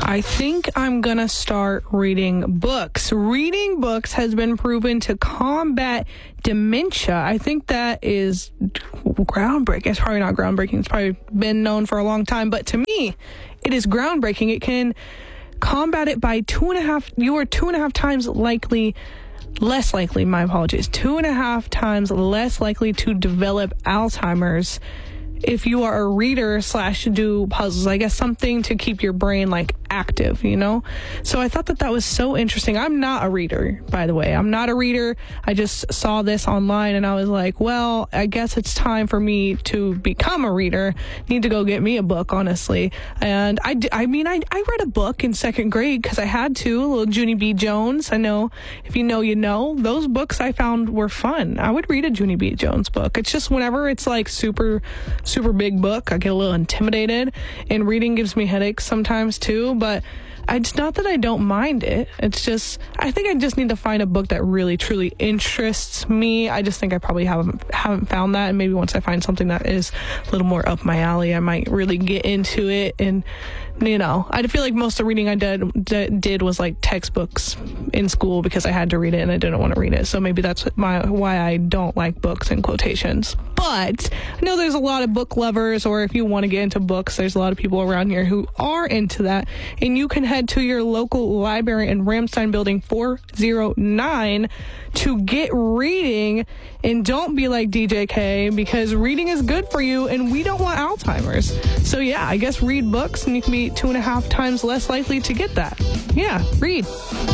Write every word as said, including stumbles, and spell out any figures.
I think I'm going to start reading books. Reading books has been proven to combat dementia. I think that is groundbreaking. It's probably not groundbreaking. It's probably been known for a long time. But to me, it is groundbreaking. It can combat it by two and a half. You are two and a half times likely, less likely, my apologies, two and a half times less likely to develop Alzheimer's if you are a reader slash do puzzles. I guess something to keep your brain like active, you know? So I thought that that was so interesting. I'm not a reader, by the way. I'm not a reader. I just saw this online and I was like, well, I guess it's time for me to become a reader. Need to go get me a book, honestly. And I, d- I mean, I, I read a book in second grade because I had to, a little Junie B. Jones. I know if you know, you know. Those books I found were fun. I would read a Junie B. Jones book. It's just whenever it's like super, super big book, I get a little intimidated, and reading gives me headaches sometimes too. But it's not that I don't mind it. It's just, I think I just need to find a book that really truly interests me. I just think I probably haven't haven't found that, and maybe once I find something that is a little more up my alley, I might really get into it. And you know, I feel like most of the reading I did did was like textbooks in school because I had to read it and I didn't want to read it. So maybe that's my why I don't like books in quotations. But I know there's a lot of book lovers, or if you want to get into books, there's a lot of people around here who are into that. And you can head to your local library in Ramstein Building four oh nine to get reading. And don't be like D J K, because reading is good for you and we don't want Alzheimer's. So yeah, I guess read books and you can be two and a half times less likely to get that. Yeah, read.